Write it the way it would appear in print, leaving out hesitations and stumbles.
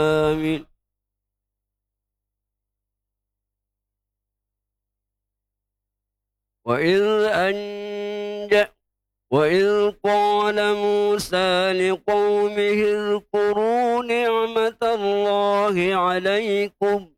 آمين. وإذ أنج وإذ قال موسى لقومه اذكروا نعمة الله عليكم